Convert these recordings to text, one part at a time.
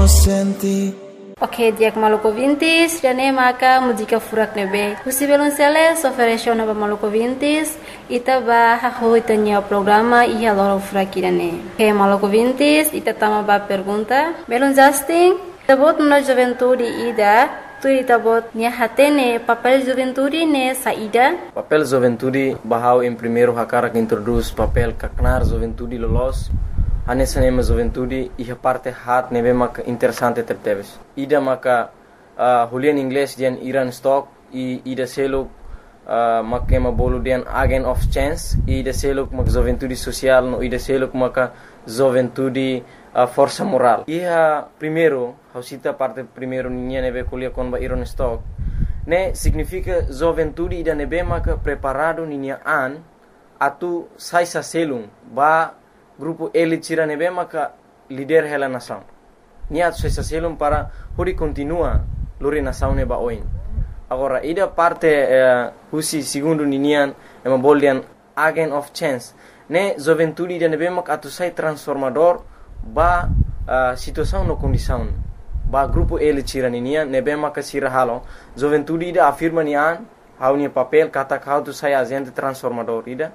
Ok, dia Maluco Vintis, jane maka música furak nebe. Husi belonsele ofereceu na Maluco Vintis, ita ba haho itanya programa ia loro furak irane. Ok, Maluco Vintis, ita tama ba pergunta. Belon Justin, tabot na juventude ida, tu tabot nia hatene papel juventude ne saída. Papel juventude bahau em primeiro hakara que introduz papel kaknar juventude lolos. Anessa nema juventude iha parte hat nebe maka interessante terteves. Ida maka hulian inglês dian Iran stock ida seluk maka ema bolu dian agent of chance ida seluk maka juventude social no ida seluk maka juventude força moral. Iha primeiro hausita parte primeiro ninha nebe kulia kon ba Iran stock ne significa juventude ida nebe maka preparado ninha an atu sai sa selung ba grupo elite tira nebe maka líder hela nação. Niat suesa selum para huri continua lori nação neba oin. Agora ida parte husi segundo ninian ema boldian agent of chance. Ne juventude ida nebe maka atu sai transformador ba situação no condição. Ba grupo elite tira ninian nebe maka sira halo. Juventude ida afirma nian haunia papel kata kau tu sai agente transformador ida.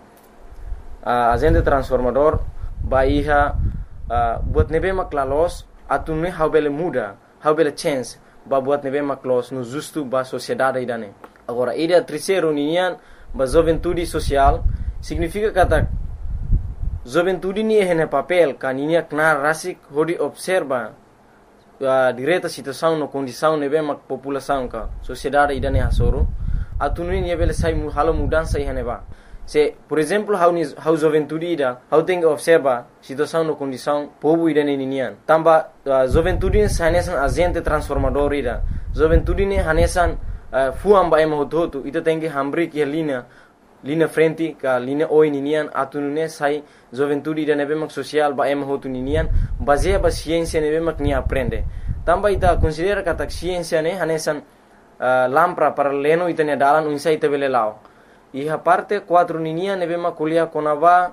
Agente transformador ba iha buat nebe maklalos atune haubele muda haubele chance ba buat nebe maklos no justo ba sociedade idane. Agora ida terceiro ninian ba juventude social significa kata juventude ni ehne papel kaninia knar rasik hodi observa direta situação no condição nebe mak população ka sociedade idane hasoro atune ni bele sai halo mudança ihane ba. Se, por exemplo, hau juventude ida, hau tem que observar situação no condição povo ida ninian. Tamba juventude hanesan agente transformador ida. Juventude hanesan fuam ba ema hotu ita tem que hambri que linha frente ka linha oi ninian atunune sai juventude ida nebe mak social ba ema hotu ninian baseia ba ciência nebe mak ni aprende. Tamba ita considera kata ciência ne hanesan lampra para leno ita ne dalan unsa ita bele lao. Iha parte 4 ninia nebe ma kuliah konava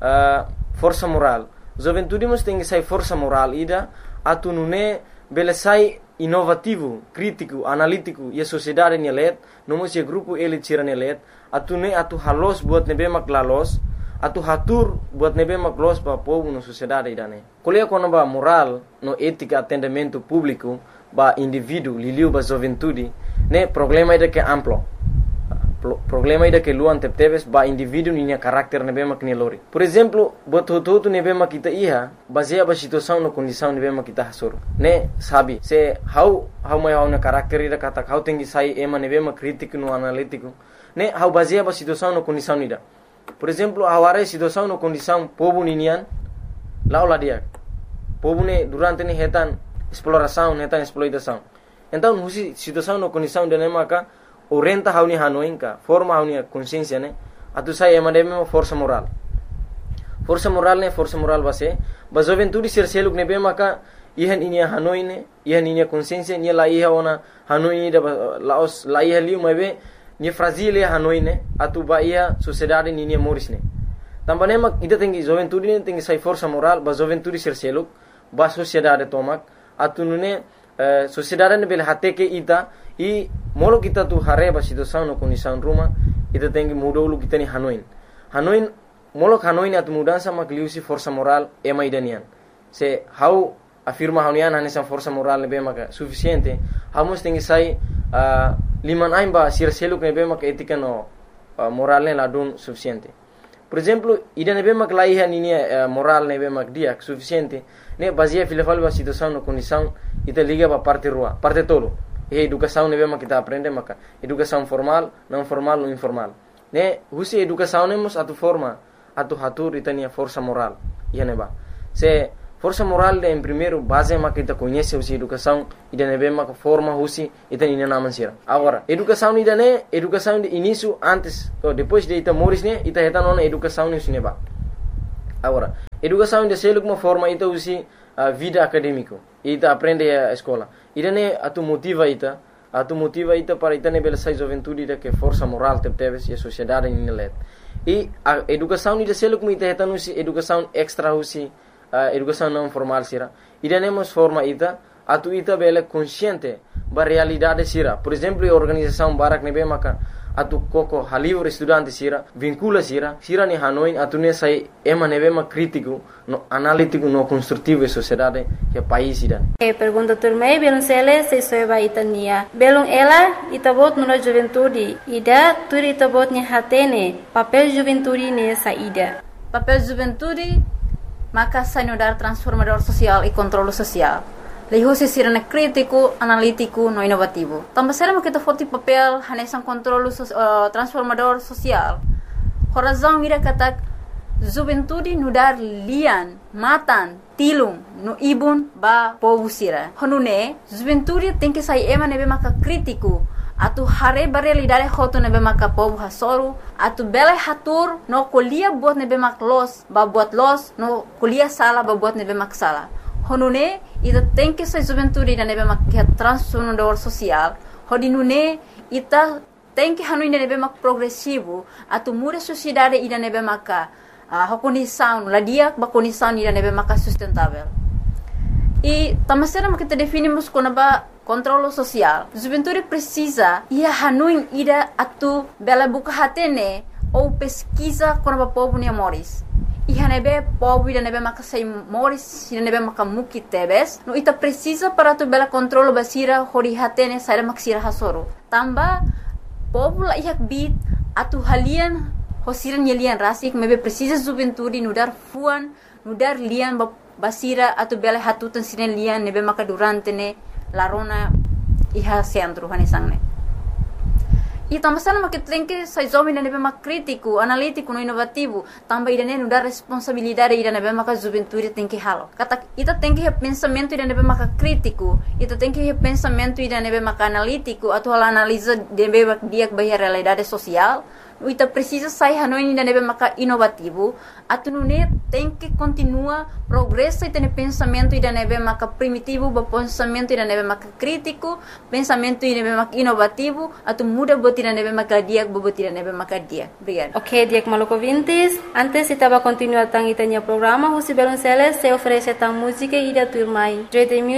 força moral. Juventude mus tem que sai força moral ida atu nune bele sai inovativo, crítico, analítico e a sociedade nelet, nomus e grupo ele tira nelet, atu ne atu halos buat nebe mak lalos, atu hatur buat nebe mak los pa povo no sociedade idane. Kuliah konava moral no ética atendimento público ba indivíduo liliu ba juventude, ne problema ida que amplo. Problema ida que luan tepteves ba indivíduo ninya karakter nebe mak lori. Por exemplo, buat hotu nebe mak kita iha baseia ba situação no condição nebe mak kita hasur. Ne sabi se how mai hau na karakter ida kata how tengi sai ema nebe mak crítico no analítico. Ne how baseia ba situação no condição ida. Por exemplo, haware situação no condição povo ninian laula dia. Povo ne durante ne hetan exploração, hetan exploitação. Então, husi situação no condição de maka orienta hauni hanoinka forma hauni consciência ne atu sai emademe força moral base ba juventude ser seluk nebe maka ihan inia hanoine ihan inia consciência ni la iha ona hanoi da laos la iha liu mebe ni fragile hanoine atu ba ia sociedade ni ni morisne tambane mak ida tengi juventude ne tengi sai força moral ba juventude ser seluk ba sociedade tomak atu nune sociedade ne bel hate ke ita i molo kita tu hareba situação no condição ruma ita tem que mudar o kita ni hanoin molo hanoin atu mudança mak liusi força moral ema idanian se how afirma haunian hanesa força moral ne bema suficiente hamos tem que sai liman aimba sir seluk ne bema etika no moral ne ladun suficiente. Por exemplo, ida ne bema laiha ni moral ne bema dia suficiente ne baseia filafal ba situação no condição ita liga ba parte rua parte tolo. Educação nebe mak kita aprende maka educação formal, não formal, não informal. Ne husi educação nemos atu forma, atu hatur itania força moral. Ia neba. Se força moral de em primeiro base mak kita conhece husi educação, ida nebe mak forma husi itania naman sira. Agora, educação ida ne, educação de início antes ou depois de ita moris ne, ita heta nona educação ne neba. Agora, educação de seluk uma forma ita husi vida acadêmico. Ita aprende a escola. Ida ne atu motiva ita para ita ne bela sai juventude ida que força moral teves e a sociedade ni let. E a educação ida seluk mu ita heta nusi educação extra husi educação não formal sira. Ida ne mos forma ita atu ita bele consciente ba realidade sira. Por exemplo, a organização Barak nebe maka atu koko halivre estudante sira vincula sira ni Hanoi atu ne sai ema nebe ma crítico no analítico no construtivo e sociedade que país ida. Pergunta turmei belum sele se soeba itania belum ela itabot nula juventude ida turi itabot ni hatene papel juventude ne saída. Papel juventude maka sai no dar transformador social e controle social. Leho se sirene crítico, analítico, no inovativo. Também será que foto papel hanesan controle transformador social. Horazão mira kata juventude no dar lian, matan, tilung, no ibun ba povo sira. Honune juventude tem que sair ema nebe maka crítico. Atu hare ba realidade hotu nebe maka povo hasoru. Atu bele hatur no kolia buat nebe mak los, ba buat los, no kolia sala ba buat nebe mak sala. Honune ita tem que ser juventude ida nebe mak transformador social. Hodinune ita tem que hanui nebe mak progressivo. Atu muda sociedade ida nebe maka condição, ladia ba condição ida nebe maka sustentável. E tamasera kita definimos como ba controle social. Juventude precisa ia hanui ida atu bela buka hatene ou pesquisa como ba povo ni amores. Iha nebe povo ida nebe maka sei moris ida nebe maka muki tebes no ita precisa para tu bela controle basira hori hatene sai maksira hasoro tamba povo la ihak bit atu halian hosiran yelian rasik mebe precisa juventude nudar fuan nudar lian basira atu bela hatutan sinen lian nebe maka durante ne larona iha centro hanesangne. E tamasana makin tem que sai zomi na nebe mak crítico, analítico, no inovativo, também ida ne dar responsabilidade ida nebe mak juventude tem que halo. Kata ita tem que pensamento ida nebe mak crítico, ita tem que pensamento ida nebe mak analítico, atau hal analisa nebe mak dia bahia realidade social. Ita precisa sai hanoi ida nebe mak inovativo, atu nune tem que continua progresso ita ne pensamento ida nebe mak primitivo, ba pensamento ida nebe mak crítico, pensamento ida nebe mak inovativo, atu muda tidak nebe makadia, bobo tidak nebe makadia. Obrigada. Ok, Diak Maluco Vintes. Antes estava continuando tang itanya programa, José Belonceles se oferece tang música e da turmai.